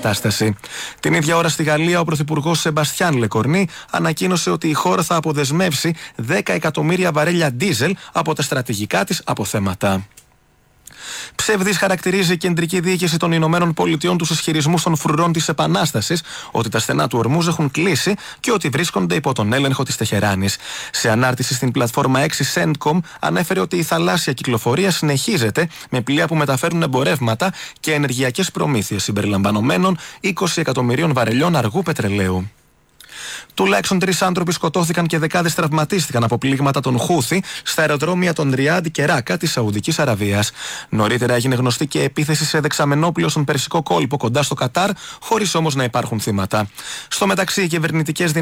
κατάσταση. Την ίδια ώρα στη Γαλλία, ο πρωθυπουργός Σεμπαστιάν Λεκορνί ανακοίνωσε ότι η χώρα θα αποδεσμεύσει 10 εκατομμύρια βαρέλια ντίζελ από τα στρατηγικά της αποθέματα. Ψευδής χαρακτηρίζει η κεντρική διοίκηση των Ηνωμένων Πολιτειών τους ισχυρισμούς των φρουρών της Επανάστασης ότι τα στενά του Ορμούζ έχουν κλείσει και ότι βρίσκονται υπό τον έλεγχο της Τεχεράνης. Σε ανάρτηση στην πλατφόρμα 6 CENTCOM ανέφερε ότι η θαλάσσια κυκλοφορία συνεχίζεται με πλοία που μεταφέρουν εμπορεύματα και ενεργειακές προμήθειες συμπεριλαμβανομένων 20 εκατομμυρίων βαρελιών αργού πετρελαίου. Τουλάχιστον 3 άνθρωποι σκοτώθηκαν και δεκάδες τραυματίστηκαν από πλήγματα των Χούθη στα αεροδρόμια των Ριάντ και Ράκα της Σαουδικής Αραβίας. Νωρίτερα έγινε γνωστή και επίθεση σε δεξαμενόπλαιο στον Περσικό κόλπο κοντά στο Κατάρ, χωρίς όμως να υπάρχουν θύματα. Στο μεταξύ, οι κυβερνητικές